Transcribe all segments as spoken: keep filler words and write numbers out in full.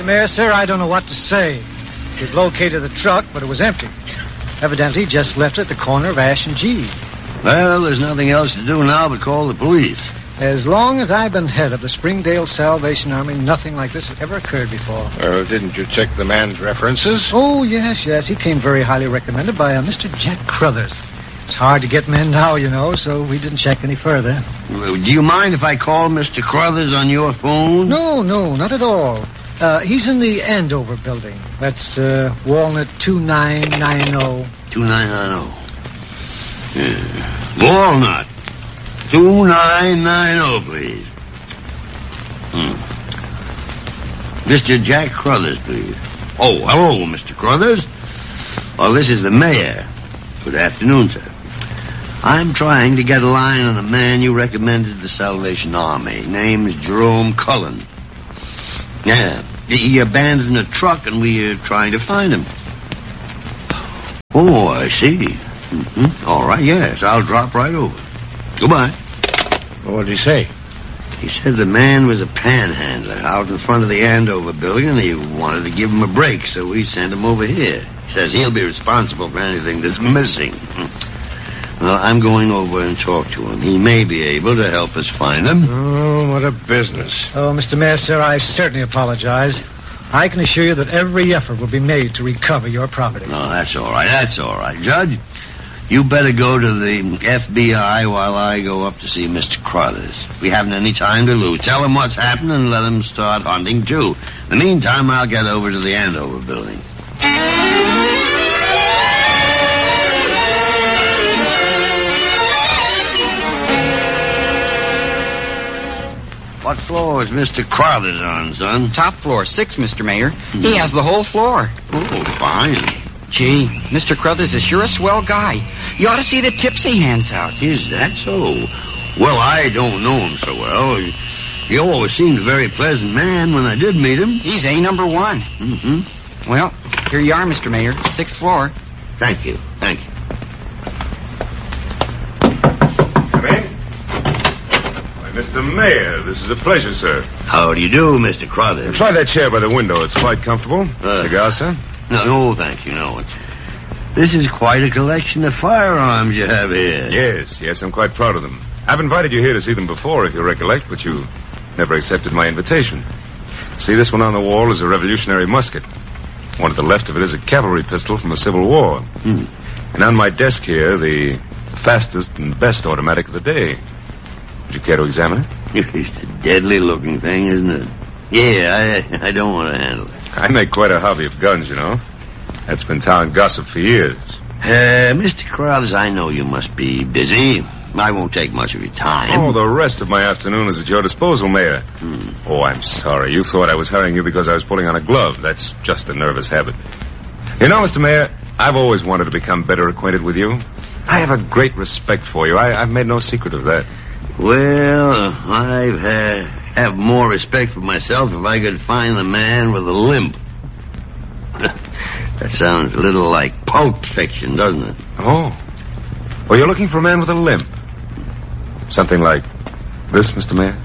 Mister Mayor, sir, I don't know what to say. We've located the truck, but it was empty. Evidently just left at the corner of Ash and G. Well, there's nothing else to do now but call the police. As long as I've been head of the Springdale Salvation Army, nothing like this has ever occurred before. Uh, didn't you check the man's references? Oh, yes, yes. He came very highly recommended by uh, Mister Jack Crothers. It's hard to get men now, you know, so we didn't check any further. Well, do you mind if I call Mister Crothers on your phone? No, no, not at all. Uh, he's in the Andover building. That's uh, Walnut two nine nine zero. two nine nine zero. Yeah. Walnut. two nine nine zero, please. Hmm. Mister Jack Crothers, please. Oh, hello, Mister Crothers. Oh, this is the mayor. Good afternoon, sir. I'm trying to get a line on a man you recommended to the Salvation Army. Name's Jerome Cullen. Yeah, he abandoned a truck and we're trying to find him. Oh, I see. Mm-hmm. All right, yes, I'll drop right over. Goodbye. What did he say? He said the man was a panhandler out in front of the Andover building and he wanted to give him a break, so we sent him over here. He says he'll be responsible for anything that's missing. Well, I'm going over and talk to him. He may be able to help us find him. Oh, what a business. Oh, Mister Mayor, sir, I certainly apologize. I can assure you that every effort will be made to recover your property. No, that's all right. That's all right, Judge. You better go to the F B I while I go up to see Mister Crothers. We haven't any time to lose. Tell him what's happened and let him start hunting, too. In the meantime, I'll get over to the Andover building. What floor is Mister Crothers on, son? Top floor, six, Mister Mayor. Hmm. He has the whole floor. Oh, fine. Gee, Mister Crothers is sure a swell guy. You ought to see the tips he hands out. Is that so? Well, I don't know him so well. He, he always seemed a very pleasant man when I did meet him. He's A number one. Mm-hmm. Well, here you are, Mister Mayor. Sixth floor. Thank you. Thank you. Come in. Why, Mister Mayor, this is a pleasure, sir. How do you do, Mister Crothers? Try that chair by the window. It's quite comfortable. Uh, Cigar, sir? No, no, thank you. No, it's... This is quite a collection of firearms you have here. Yes, yes, I'm quite proud of them. I've invited you here to see them before, if you recollect, but you never accepted my invitation. See, this one on the wall is a revolutionary musket. One at the left of it is a cavalry pistol from the Civil War. Hmm. And on my desk here, the fastest and best automatic of the day. Would you care to examine it? It's a deadly-looking thing, isn't it? Yeah, I, I don't want to handle it. I make quite a hobby of guns, you know. That's been town gossip for years. Uh, Mister Crothers, I know you must be busy. I won't take much of your time. Oh, the rest of my afternoon is at your disposal, Mayor. Hmm. Oh, I'm sorry. You thought I was hurrying you because I was pulling on a glove. That's just a nervous habit. You know, Mister Mayor, I've always wanted to become better acquainted with you. I have a great respect for you. I, I've made no secret of that. Well, I've uh, have more respect for myself if I could find the man with a limp. That sounds a little like Pulp Fiction, doesn't it? Oh. Well, you're looking for a man with a limp. Something like this, Mister Mayor?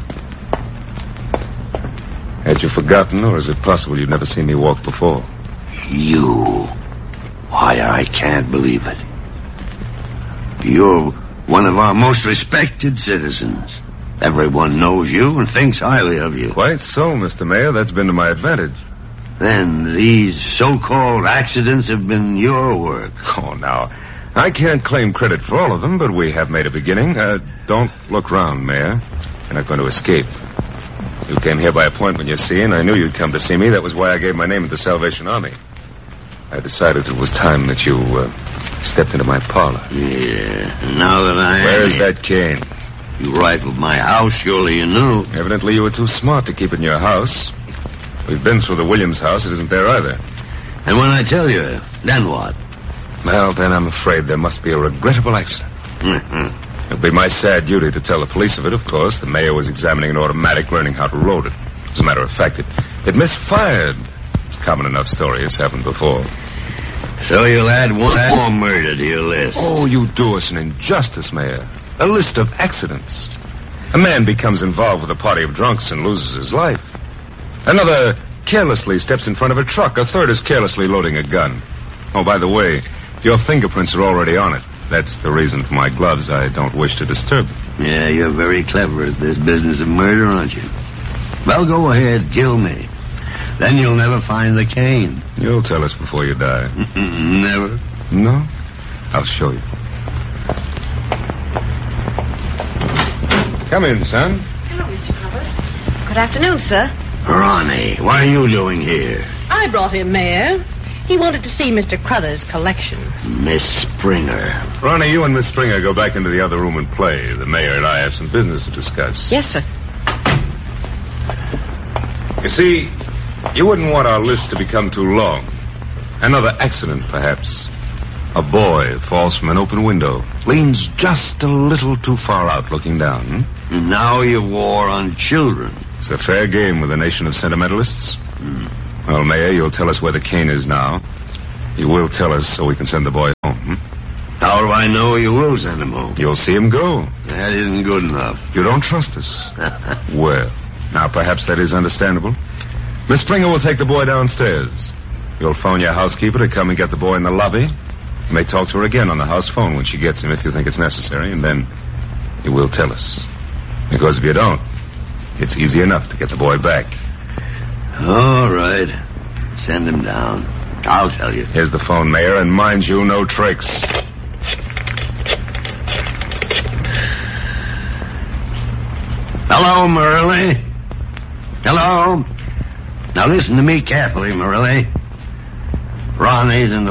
Had you forgotten, or is it possible you've never seen me walk before? You. Why, I can't believe it. You're one of our most respected citizens. Everyone knows you and thinks highly of you. Quite so, Mister Mayor. That's been to my advantage. Then these so-called accidents have been your work. Oh, now, I can't claim credit for all of them, but we have made a beginning. Uh, don't look round, Mayor. You're not going to escape. You came here by appointment, you see, and I knew you'd come to see me. That was why I gave my name to the Salvation Army. I decided it was time that you uh, stepped into my parlor. Yeah, and now that I... Where's that cane? You rifled my house, surely you knew. Evidently you were too smart to keep it in your house. We've been through the Williams house. It isn't there either. And when I tell you, then what? Well, then I'm afraid there must be a regrettable accident. It'll be my sad duty to tell the police of it, of course. The mayor was examining an automatic, learning how to load it. As a matter of fact, it, it misfired. It's a common enough story. It's happened before. So you'll add one more murder to your list. Oh, you do us an injustice, Mayor. A list of accidents. A man becomes involved with a party of drunks and loses his life. Another carelessly steps in front of a truck. A third is carelessly loading a gun. Oh, by the way, your fingerprints are already on it. That's the reason for my gloves. I don't wish to disturb them. Yeah, you're very clever at this business of murder, aren't you? Well, go ahead, kill me. Then you'll never find the cane. You'll tell us before you die. Never. No? I'll show you. Come in, son. Hello, Mister Crothers. Good afternoon, sir. Ronnie, what are you doing here? I brought him, Mayor. He wanted to see Mister Crothers' collection. Miss Springer. Ronnie, you and Miss Springer go back into the other room and play. The mayor and I have some business to discuss. Yes, sir. You see, you wouldn't want our list to become too long. Another accident, perhaps. A boy falls from an open window, leans just a little too far out looking down. And now you war on children. It's a fair game with a nation of sentimentalists. Hmm. Well, Mayor, you'll tell us where the cane is now. You will tell us so we can send the boy home. Hmm? How do I know you will send him home? You'll see him go. That isn't good enough. You don't trust us. Well, now perhaps that is understandable. Miss Springer will take the boy downstairs. You'll phone your housekeeper to come and get the boy in the lobby. You may talk to her again on the house phone when she gets him if you think it's necessary, and then you will tell us. Because if you don't, it's easy enough to get the boy back. All right. Send him down. I'll tell you. Here's the phone, Mayor, and mind you, no tricks. Hello, Morelli. Hello. Now listen to me carefully, Morelli. Ronnie's in the